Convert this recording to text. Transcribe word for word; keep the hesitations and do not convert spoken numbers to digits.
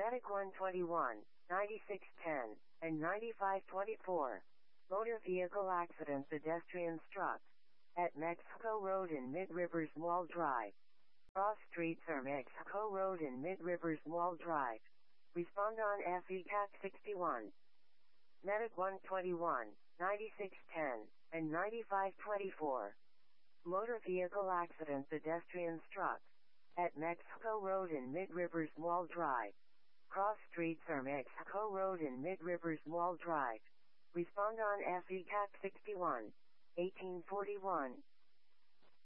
Medic one twenty-one, ninety-six ten, and ninety-five twenty-four. Motor vehicle accident pedestrian struck at Mexico Road in Mid-Rivers Mall Drive. Cross streets are Mexico Road in Mid-Rivers Mall Drive. Respond on F E C A C sixty-one. Medic one twenty-one, ninety-six ten, and ninety-five twenty-four. Motor vehicle accident pedestrian struck at Mexico Road in Mid-Rivers Mall Drive. Cross streets are Mexico Road in Mid-Rivers Mall Drive. Respond on F E C A C sixty-one, eighteen forty-one.